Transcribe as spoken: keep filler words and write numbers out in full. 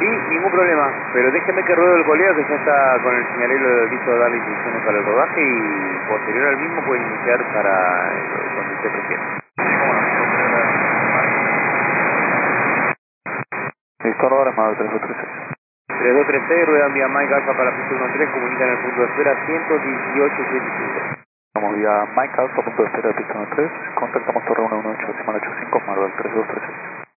Sí, ningún problema, pero déjeme que ruede el colega que ya está con el señalero listo de darle instrucciones para el rodaje y posterior al mismo puede iniciar para el- cuando usted prefiera. Listo, ahora armado tres dos tres seis. tres dos tres seis, ruedan vía Mike Alpha para la pista uno tres, comunican el punto de espera ciento dieciocho setenta y cinco. Vamos vía Mike Alpha, punto de espera de pista uno tres, contactamos torre uno uno ocho, decimal ochenta y cinco, Marvel tres dos tres seis.